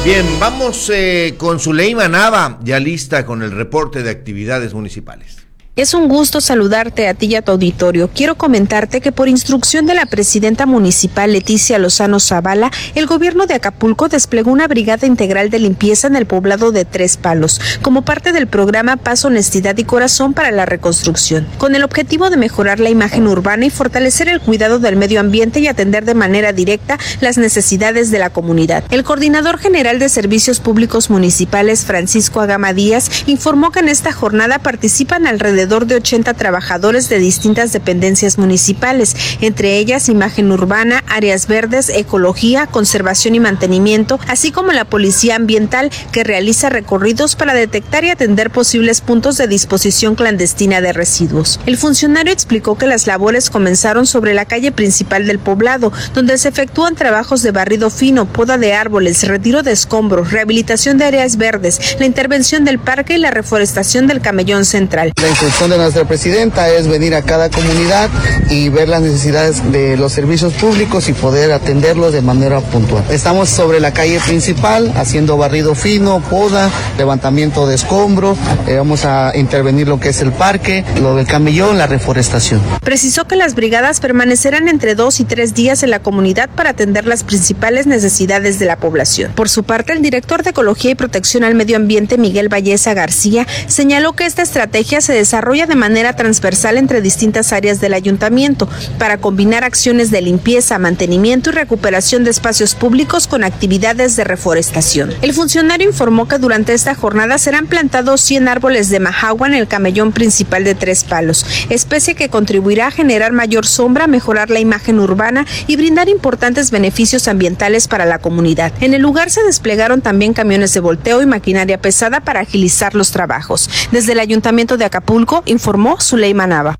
Bien, vamos con Zuleima Nava, ya lista con el reporte de actividades municipales. Es un gusto saludarte a ti y a tu auditorio. Quiero comentarte que por instrucción de la presidenta municipal Leticia Lozano Zavala, el gobierno de Acapulco desplegó una brigada integral de limpieza en el poblado de Tres Palos, como parte del programa Paz, Honestidad y Corazón para la Reconstrucción, con el objetivo de mejorar la imagen urbana y fortalecer el cuidado del medio ambiente y atender de manera directa las necesidades de la comunidad. El coordinador general de Servicios Públicos Municipales, Francisco Agama Díaz, informó que en esta jornada participan alrededor de 80 trabajadores de distintas dependencias municipales, entre ellas imagen urbana, áreas verdes, ecología, conservación y mantenimiento, así como la policía ambiental, que realiza recorridos para detectar y atender posibles puntos de disposición clandestina de residuos. El funcionario explicó que las labores comenzaron sobre la calle principal del poblado, donde se efectúan trabajos de barrido fino, poda de árboles, retiro de escombros, rehabilitación de áreas verdes, la intervención del parque y la reforestación del camellón central. La intención de nuestra presidenta es venir a cada comunidad y ver las necesidades de los servicios públicos y poder atenderlos de manera puntual. Estamos sobre la calle principal haciendo barrido fino, poda, levantamiento de escombros, vamos a intervenir lo que es el parque, lo del camellón, la reforestación. Precisó que las brigadas permanecerán entre 2 y 3 días en la comunidad para atender las principales necesidades de la población. Por su parte, el director de Ecología y Protección al Medio Ambiente, Miguel Valleza García, señaló que esta estrategia se desarrolla de manera transversal entre distintas áreas del ayuntamiento para combinar acciones de limpieza, mantenimiento y recuperación de espacios públicos con actividades de reforestación. El funcionario informó que durante esta jornada serán plantados 100 árboles de majagua en el camellón principal de Tres Palos, especie que contribuirá a generar mayor sombra, mejorar la imagen urbana y brindar importantes beneficios ambientales para la comunidad. En el lugar se desplegaron también camiones de volteo y maquinaria pesada para agilizar los trabajos. Desde el Ayuntamiento de Acapulco, informó Zuleima Nava.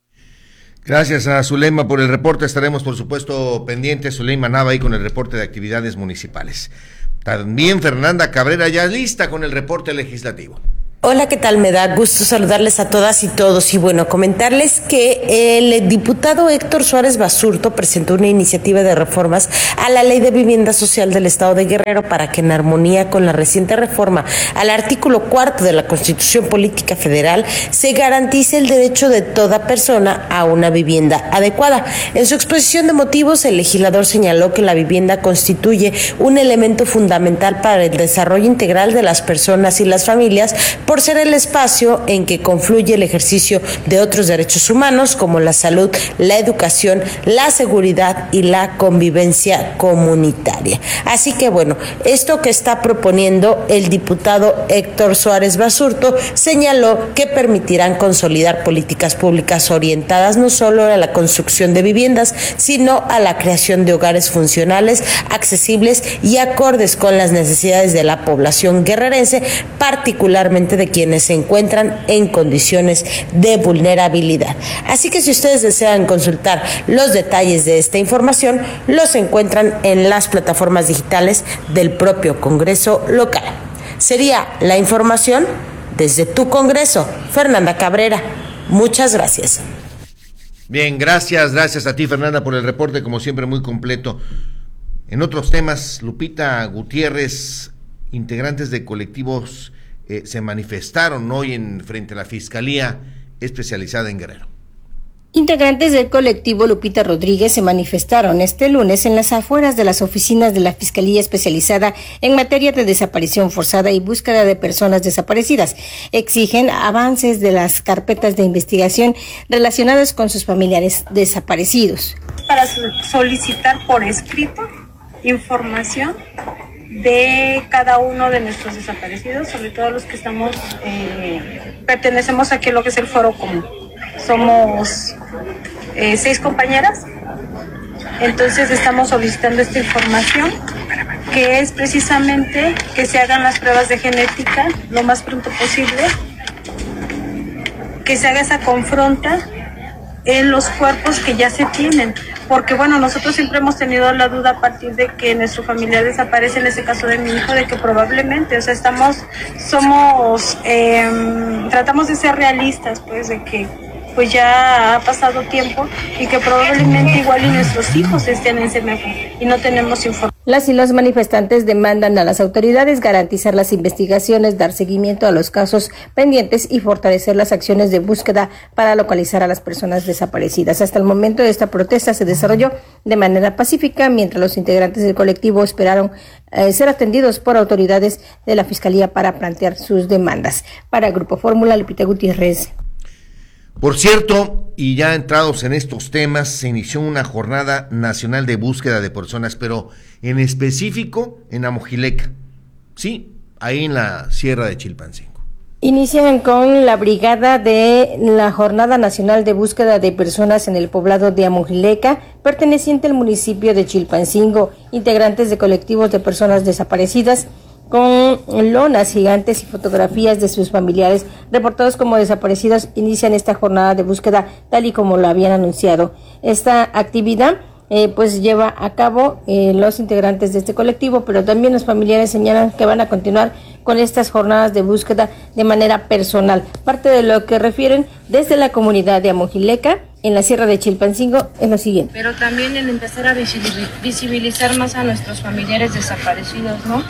Gracias a Zuleima por el reporte. Estaremos, por supuesto, pendientes, Zuleima Nava, ahí con el reporte de actividades municipales. También Fernanda Cabrera ya lista con el reporte legislativo. Hola, ¿qué tal? Me da gusto saludarles a todas y todos y bueno, comentarles que el diputado Héctor Suárez Basurto presentó una iniciativa de reformas a la Ley de Vivienda Social del Estado de Guerrero para que en armonía con la reciente reforma al artículo 4 de la Constitución Política Federal se garantice el derecho de toda persona a una vivienda adecuada. En su exposición de motivos, el legislador señaló que la vivienda constituye un elemento fundamental para el desarrollo integral de las personas y las familias, por ser el espacio en que confluye el ejercicio de otros derechos humanos como la salud, la educación, la seguridad y la convivencia comunitaria. Así que bueno, esto que está proponiendo el diputado Héctor Suárez Basurto señaló que permitirán consolidar políticas públicas orientadas no solo a la construcción de viviendas, sino a la creación de hogares funcionales, accesibles y acordes con las necesidades de la población guerrerense, particularmente de quienes se encuentran en condiciones de vulnerabilidad. Así que si ustedes desean consultar los detalles de esta información, los encuentran en las plataformas digitales del propio Congreso local. Sería la información desde tu Congreso. Fernanda Cabrera, muchas gracias. Bien, gracias a ti, Fernanda, por el reporte, como siempre muy completo. En otros temas, Lupita Gutiérrez, integrantes de colectivos se manifestaron hoy frente a la Fiscalía Especializada en Guerrero. Integrantes del colectivo Lupita Rodríguez se manifestaron este lunes en las afueras de las oficinas de la Fiscalía Especializada en materia de desaparición forzada y búsqueda de personas desaparecidas. Exigen avances de las carpetas de investigación relacionadas con sus familiares desaparecidos. Para solicitar por escrito información de cada uno de nuestros desaparecidos, sobre todo los que pertenecemos aquí a lo que es el Foro Común. Somos 6 compañeras, entonces estamos solicitando esta información, que es precisamente que se hagan las pruebas de genética lo más pronto posible, que se haga esa confronta en los cuerpos que ya se tienen, porque bueno, nosotros siempre hemos tenido la duda a partir de que nuestro familiar desaparece, en este caso de mi hijo, de que probablemente, o sea, tratamos de ser realistas, pues, de que pues ya ha pasado tiempo y que probablemente igual y nuestros hijos estén en Semejo y no tenemos información. Las y los manifestantes demandan a las autoridades garantizar las investigaciones, dar seguimiento a los casos pendientes y fortalecer las acciones de búsqueda para localizar a las personas desaparecidas. Hasta el momento esta protesta se desarrolló de manera pacífica, mientras los integrantes del colectivo esperaron ser atendidos por autoridades de la Fiscalía para plantear sus demandas. Para Grupo Fórmula, Lupita Gutiérrez. Por cierto, y ya entrados en estos temas, se inició una jornada nacional de búsqueda de personas, pero en específico en Amojileca, sí, ahí en la Sierra de Chilpancingo. Inician con la brigada de la Jornada Nacional de Búsqueda de Personas en el poblado de Amojileca, perteneciente al municipio de Chilpancingo, integrantes de colectivos de personas desaparecidas, con lonas gigantes y fotografías de sus familiares reportados como desaparecidos, inician esta jornada de búsqueda tal y como lo habían anunciado. Esta actividad pues lleva a cabo los integrantes de este colectivo, pero también los familiares señalan que van a continuar con estas jornadas de búsqueda de manera personal. Parte de lo que refieren desde la comunidad de Amojileca, en la Sierra de Chilpancingo, es lo siguiente. Pero también en empezar a visibilizar más a nuestros familiares desaparecidos, ¿no?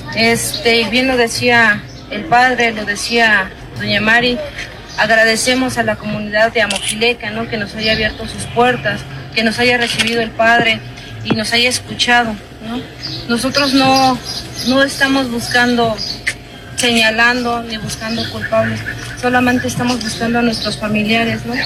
Bien lo decía el padre, lo decía doña Mari, agradecemos a la comunidad de Amojileca, ¿no? Que nos haya abierto sus puertas, que nos haya recibido el padre y nos haya escuchado, ¿no? Nosotros no estamos buscando, señalando ni buscando culpables, solamente estamos buscando a nuestros familiares, ¿no?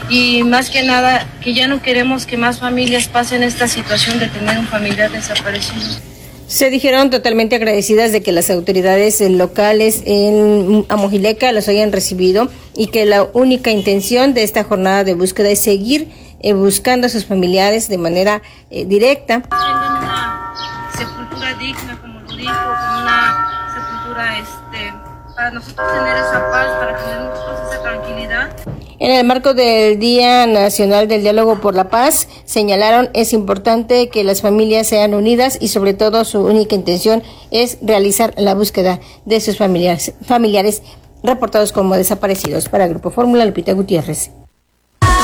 Y más que nada, que ya no queremos que más familias pasen esta situación de tener un familiar desaparecido. Se dijeron totalmente agradecidas de que las autoridades locales en Amojileca los hayan recibido y que la única intención de esta jornada de búsqueda es seguir buscando a sus familiares de manera directa. Tengan una sepultura digna, como lo dijo, con una sepultura para nosotros tener esa paz, para tener nosotros esa tranquilidad. En el marco del Día Nacional del Diálogo por la Paz, señalaron es importante que las familias sean unidas y sobre todo su única intención es realizar la búsqueda de sus familiares reportados como desaparecidos. Para Grupo Fórmula, Lupita Gutiérrez.